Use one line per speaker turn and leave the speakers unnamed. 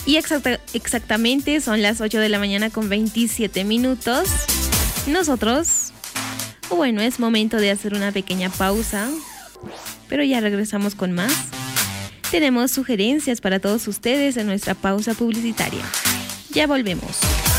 Y exactamente son las 8 de la mañana con 27 minutos. Nosotros, bueno, es momento de hacer una pequeña pausa, pero ya regresamos con más. Tenemos sugerencias para todos ustedes en nuestra pausa publicitaria. Ya volvemos.